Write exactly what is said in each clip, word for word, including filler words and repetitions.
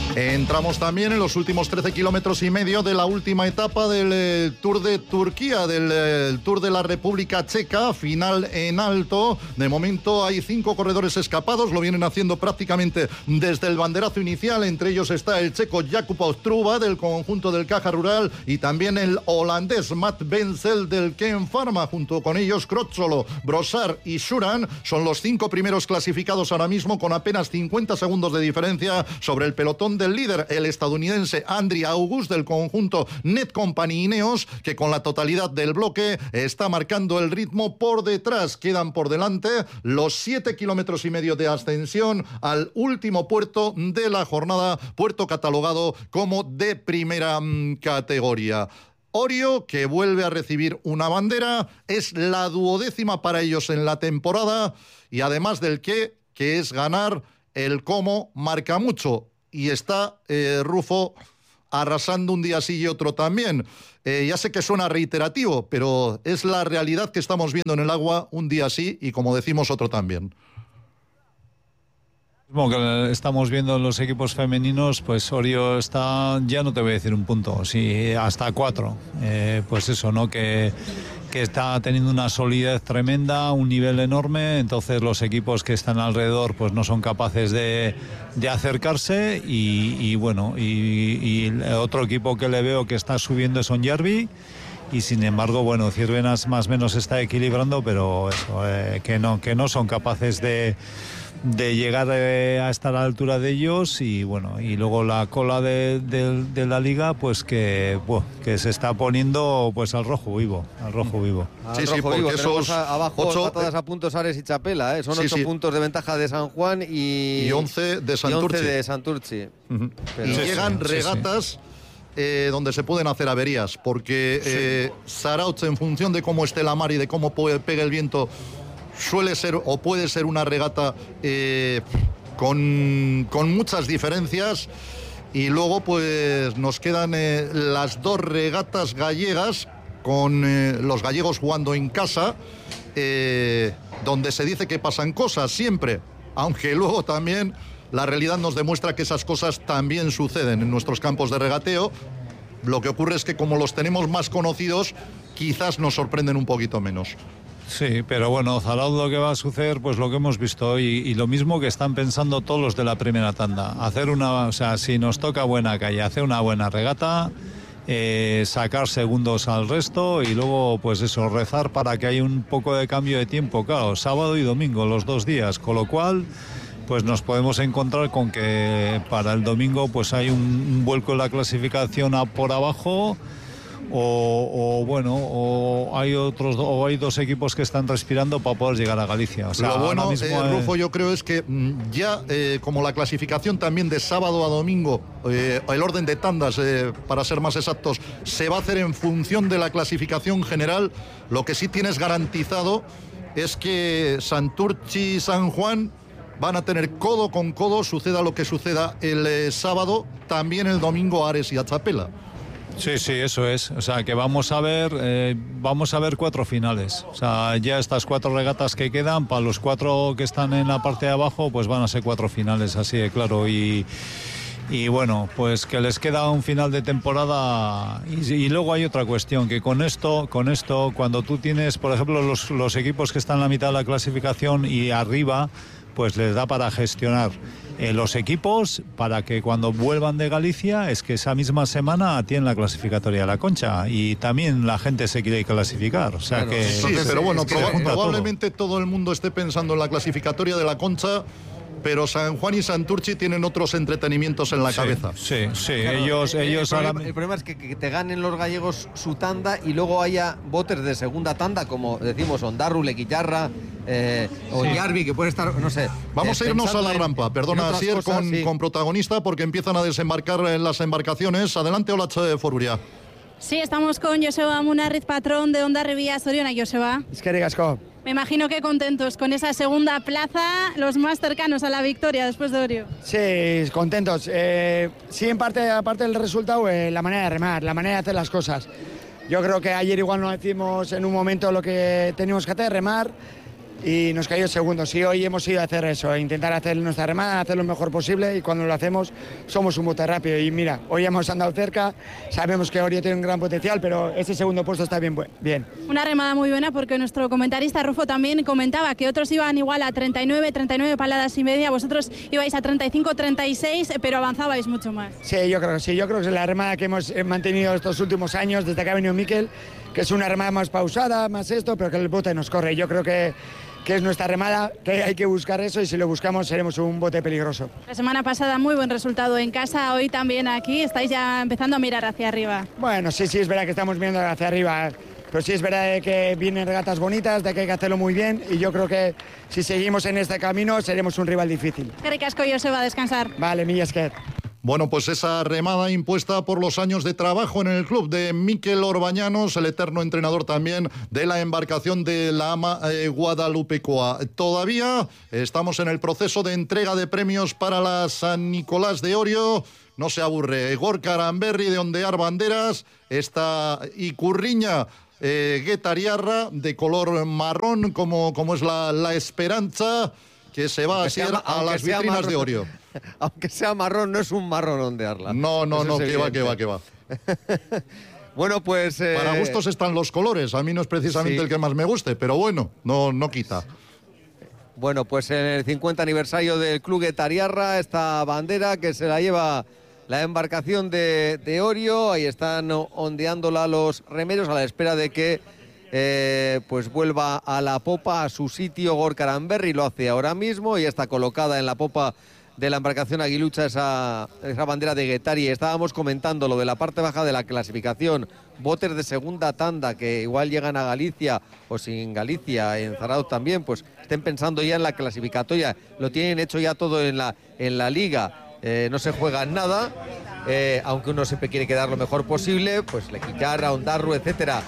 Entramos también en los últimos trece kilómetros y medio de la última etapa del eh, Tour de Turquía, del eh, Tour de la República Checa, final en alto. De momento hay cinco corredores escapados, lo vienen haciendo prácticamente desde el banderazo inicial. Entre ellos está el checo Jakub Ostruba del conjunto del Caja Rural y también el holandés Matt Benzel del Ken Pharma. Junto con ellos Krotsolo, Brossard y Suran son los cinco primeros clasificados ahora mismo, con apenas cincuenta segundos de diferencia sobre el pelotón del líder, el estadounidense Andrew August del conjunto Net Company Ineos, que con la totalidad del bloque está marcando el ritmo por detrás. Quedan por delante los siete kilómetros y medio de ascensión al último puerto de la jornada, puerto catalogado como de primera mmm, categoría. Orio, que vuelve a recibir una bandera, es la duodécima para ellos en la temporada, y además del qué, que es ganar, el cómo marca mucho. Y está eh, Rufo arrasando un día sí y otro también. Eh, ya sé que suena reiterativo, pero es la realidad que estamos viendo en el agua, un día sí y, como decimos, otro también. Como que estamos viendo en los equipos femeninos, pues Orio está, ya no te voy a decir un punto, sí, hasta cuatro. Eh, pues eso, ¿no? Que... que está teniendo una solidez tremenda, un nivel enorme, entonces los equipos que están alrededor pues no son capaces de, de acercarse y, y bueno, y, y otro equipo que le veo que está subiendo es Onjarvi, y sin embargo, bueno, Ciervenas más o menos está equilibrando, pero eso, eh, que no, que no son capaces de de llegar eh, a estar a la altura de ellos. Y bueno, y luego la cola de, de, de la liga, pues que bueno, que se está poniendo pues al rojo vivo, al rojo vivo. Al sí, rojo sí, porque vivo. Esos a, abajo ocho, patadas a puntos Ares y Chapela, ¿eh? Son sí, ocho sí. puntos de ventaja de San Juan y, y once de Santurce. Y once de Santurce. Uh-huh. Pero, y sí, llegan sí, regatas sí, sí. Eh, donde se pueden hacer averías, porque sí. eh, Zarautz, en función de cómo esté la mar y de cómo puede, pega el viento, suele ser o puede ser una regata eh, con, con muchas diferencias. Y luego pues nos quedan eh, las dos regatas gallegas, con eh, los gallegos jugando en casa, eh, donde se dice que pasan cosas siempre, aunque luego también la realidad nos demuestra que esas cosas también suceden en nuestros campos de regateo. Lo que ocurre es que, como los tenemos más conocidos, quizás nos sorprenden un poquito menos. Sí, pero bueno, Zarautz, lo que va a suceder, pues lo que hemos visto hoy, y lo mismo que están pensando todos los de la primera tanda, hacer una, o sea, si nos toca buena calle, hacer una buena regata, eh, sacar segundos al resto y luego, pues eso, rezar para que haya un poco de cambio de tiempo, claro, sábado y domingo, los dos días, con lo cual pues nos podemos encontrar con que para el domingo pues hay un, un vuelco en la clasificación a por abajo. O, o bueno, o hay otros o hay dos equipos que están respirando para poder llegar a Galicia. O sea, lo bueno, mismo, eh, Rufo, yo creo es que ya eh, como la clasificación también de sábado a domingo, eh, el orden de tandas, eh, para ser más exactos, se va a hacer en función de la clasificación general. Lo que sí tienes garantizado es que Santurce y San Juan van a tener codo con codo, suceda lo que suceda el eh, sábado, también el domingo Ares y Achapela. Sí, sí, eso es. O sea, que vamos a ver, eh, vamos a ver cuatro finales. O sea, ya estas cuatro regatas que quedan, para los cuatro que están en la parte de abajo, pues van a ser cuatro finales, así de claro. Y, y bueno, pues que les queda un final de temporada. Y, y luego hay otra cuestión, que con esto, con esto, cuando tú tienes, por ejemplo, los, los equipos que están en la mitad de la clasificación y arriba, pues les da para gestionar eh, los equipos, para que cuando vuelvan de Galicia es que esa misma semana tienen la clasificatoria de la Concha y también la gente se quiere clasificar. O sea, claro, que sí, pero bueno, proba- probablemente todo. todo el mundo esté pensando en la clasificatoria de la Concha, pero San Juan y Santurce tienen otros entretenimientos en la sí, cabeza. Sí, sí, claro, el, ellos... el, ellos problema, ahora... el problema es que, que te ganen los gallegos su tanda y luego haya botes de segunda tanda, como decimos, Ondarru, Lequillarra, eh, Onjarvi, sí. que puede estar, no sé... Vamos eh, a irnos a la rampa, perdona, Asier, con, sí. con protagonista, porque empiezan a desembarcar en las embarcaciones. Adelante, Olatxe Foruria. Sí, estamos con Joseba Munarriz, patrón de Hondarribia Soriona. Joseba. Eskerrik asko. Me imagino que contentos con esa segunda plaza, los más cercanos a la victoria después de Orio. Sí, contentos. Eh, sí, en parte, aparte del resultado, eh, la manera de remar, la manera de hacer las cosas. Yo creo que ayer igual no decimos en un momento lo que teníamos que hacer, remar, y nos cayó segundo. Sí, hoy hemos ido a hacer eso, intentar hacer nuestra remada, hacer lo mejor posible, y cuando lo hacemos somos un bote rápido. Y mira, hoy hemos andado cerca, sabemos que Orio tiene un gran potencial, pero ese segundo puesto está bien. bien. Una remada muy buena, porque nuestro comentarista Rufo también comentaba que otros iban igual a treinta y nueve, treinta y nueve paladas y media, vosotros ibais a treinta y cinco, treinta y seis, pero avanzabais mucho más. Sí, yo creo que sí, yo creo que es la remada que hemos mantenido estos últimos años, desde que ha venido Mikel, que es una remada más pausada, más esto, pero que el bote nos corre. Yo creo que que es nuestra remada, que hay que buscar eso, y si lo buscamos seremos un bote peligroso. La semana pasada muy buen resultado en casa, hoy también aquí, estáis ya empezando a mirar hacia arriba. Bueno, sí, sí, es verdad que estamos mirando hacia arriba, pero sí es verdad que vienen regatas bonitas, de que hay que hacerlo muy bien, y yo creo que si seguimos en este camino seremos un rival difícil. Qué ricasco, yo se va a descansar. Vale, Millasquet. Bueno, pues esa remada impuesta por los años de trabajo en el club de Mikel Orbañanos, el eterno entrenador también de la embarcación de la Ama eh, Guadalupecoa. Todavía estamos en el proceso de entrega de premios para la San Nicolás de Orio. No se aburre, Gorka Aranberri de ondear banderas, esta Icurriña eh, Guetariarra de color marrón, como, como es la, la Esperanza, que se va a hacer a las vitrinas marrón, de Orio. Aunque sea marrón, no es un marrón ondearla. No, no, no, que va, que va, que va. Bueno, pues... Eh... Para gustos están los colores. A mí no es precisamente sí. el que más me guste, pero bueno, no, no quita. Bueno, pues en el cincuenta aniversario del Club Guetariarra, esta bandera que se la lleva la embarcación de, de Orio, ahí están ondeándola los remeros a la espera de que Eh, pues vuelva a la popa, a su sitio. Gorka Aranberri lo hace ahora mismo y está colocada en la popa de la embarcación aguilucha esa, esa bandera de Guetari. Estábamos comentando lo de la parte baja de la clasificación, botes de segunda tanda que igual llegan a Galicia o sin Galicia, en Zarauz también, pues estén pensando ya en la clasificatoria. Lo tienen hecho ya todo en la, en la liga, eh, no se juega nada. Eh, aunque uno siempre quiere quedar lo mejor posible, pues Lequitarra, Ondarru, etcétera.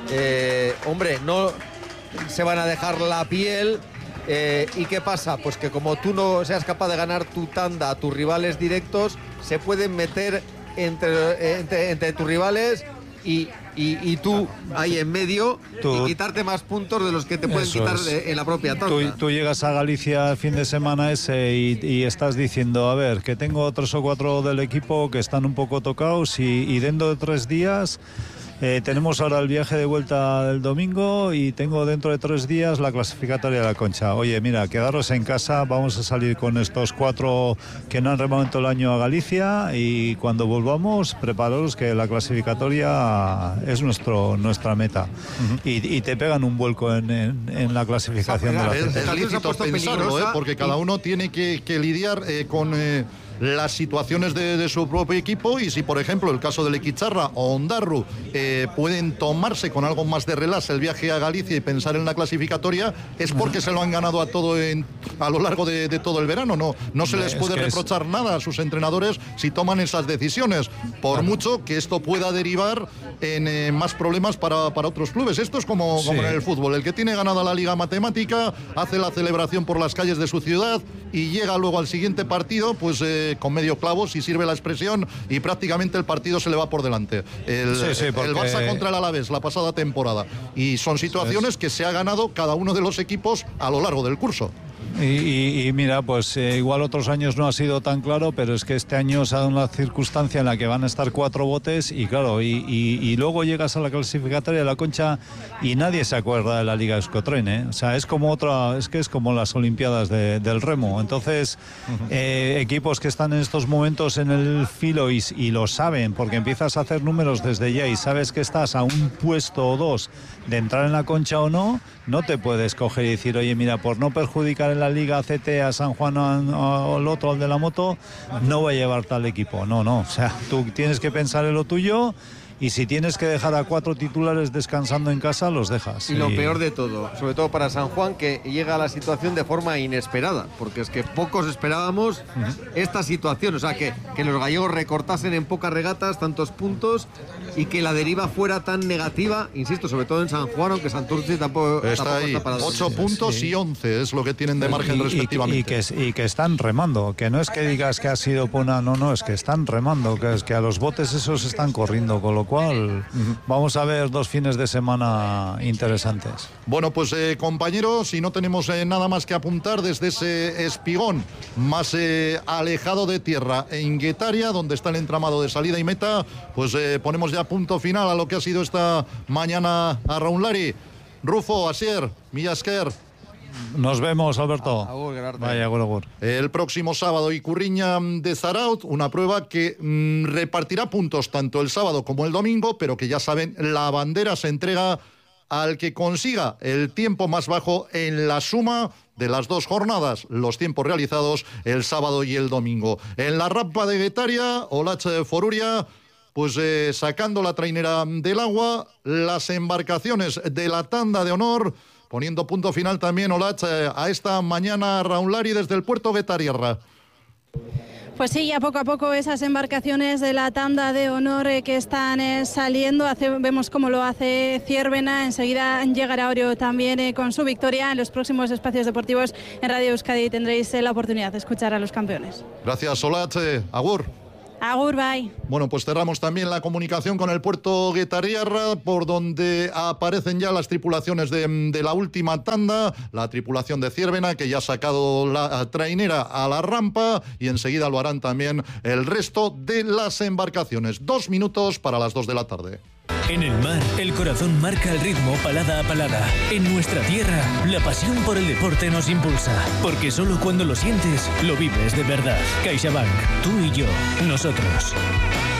Eh, hombre, no se van a dejar la piel. Eh, ¿Y qué pasa? Pues que como tú no seas capaz de ganar tu tanda a tus rivales directos, se pueden meter entre, entre, entre tus rivales y, y, y tú ahí en medio tú, y quitarte más puntos de los que te pueden quitar es. de, en la propia tanda. Tú, tú llegas a Galicia el fin de semana ese y, y estás diciendo, a ver, que tengo tres o cuatro del equipo que están un poco tocados y, y dentro de tres días... Eh, tenemos ahora el viaje de vuelta del domingo y tengo dentro de tres días la clasificatoria de la Concha. Oye, mira, quedaros en casa, vamos a salir con estos cuatro que no han remado en todo el año a Galicia y cuando volvamos, prepararos que la clasificatoria es nuestro nuestra meta. Uh-huh. y, y te pegan un vuelco en, en, en la clasificación de la Es, es lícito pensarlo, ¿eh? Porque cada uno tiene que, que lidiar eh, con... Eh, las situaciones de, de su propio equipo y si por ejemplo el caso de Lequicharra o Ondarru eh, pueden tomarse con algo más de relax el viaje a Galicia y pensar en la clasificatoria es porque se lo han ganado a todo en, a lo largo de, de todo el verano. No, no se les puede reprochar es... nada a sus entrenadores si toman esas decisiones, por claro. mucho que esto pueda derivar en eh, más problemas para, para otros clubes. Esto es como, sí. como en el fútbol, el que tiene ganada la Liga Matemática hace la celebración por las calles de su ciudad y llega luego al siguiente partido pues eh, con medio clavo, si sirve la expresión, y prácticamente el partido se le va por delante. El, sí, sí, porque... el Barça contra el Alavés la pasada temporada. Y son situaciones que se ha ganado cada uno de los equipos a lo largo del curso. Y, y, y mira, pues eh, igual otros años no ha sido tan claro, pero es que este año se ha dado una circunstancia en la que van a estar cuatro botes y claro, y, y, y luego llegas a la clasificatoria de la Concha y nadie se acuerda de la Liga Euskotren, ¿eh? O sea, es como otra, es que es como las Olimpiadas de, del remo. Entonces, uh-huh. eh, equipos que están en estos momentos en el filo y, y lo saben, porque empiezas a hacer números desde ya y sabes que estás a un puesto o dos de entrar en la Concha o no, no te puedes coger y decir, oye, mira, por no perjudicar en la Liga C T a San Juan o el otro, el de la moto, no voy a llevar tal equipo. No, no, o sea, tú tienes que pensar en lo tuyo y si tienes que dejar a cuatro titulares descansando en casa, los dejas. Y lo y... peor de todo, sobre todo para San Juan, que llega a la situación de forma inesperada, porque es que pocos esperábamos uh-huh. esta situación, o sea, que, que los gallegos recortasen en pocas regatas tantos puntos y que la deriva fuera tan negativa, insisto, sobre todo en San Juan, aunque Santurce tampoco está, tampoco ahí, está para ocho puntos sí. y once es lo que tienen de margen y, respectivamente. Y, y, que, y que están remando, que no es que digas que ha sido por una, no, no, es que están remando, que es que a los botes esos están corriendo, con lo cual uh-huh. vamos a ver dos fines de semana interesantes. Bueno, pues eh, compañeros, si no tenemos eh, nada más que apuntar desde ese espigón más eh, alejado de tierra en Guetaria, donde está el entramado de salida y meta, pues eh, ponemos ya punto final a lo que ha sido esta mañana a Raunlari. Rufo, Asier, Millasker. Nos vemos, Alberto. Agur, Vaya, agur, agur. El próximo sábado, Icurriña de Zaraut, una prueba que mmm, repartirá puntos tanto el sábado como el domingo, pero que ya saben, la bandera se entrega al que consiga el tiempo más bajo en la suma de las dos jornadas, los tiempos realizados el sábado y el domingo. En la rampa de Guetaria, Olache Foruria, pues eh, sacando la trainera del agua, las embarcaciones de la tanda de honor, poniendo punto final también, Olach, a esta mañana Raunlari desde el puerto Guetariarra. Pues sí, ya poco a poco esas embarcaciones de la tanda de honor eh, que están eh, saliendo, hace, vemos cómo lo hace Ciervena, enseguida llegará Orio también eh, con su victoria. En los próximos espacios deportivos en Radio Euskadi tendréis eh, la oportunidad de escuchar a los campeones. Gracias, Olach. Agur. Agur, bye. Bueno, pues cerramos también la comunicación con el puerto Guetariarra, por donde aparecen ya las tripulaciones de, de la última tanda, la tripulación de Ciervena, que ya ha sacado la trainera a la rampa, y enseguida lo harán también el resto de las embarcaciones. Dos minutos para las dos de la tarde. En el mar, el corazón marca el ritmo palada a palada. En nuestra tierra, la pasión por el deporte nos impulsa. Porque solo cuando lo sientes, lo vives de verdad. CaixaBank, tú y yo, nosotros.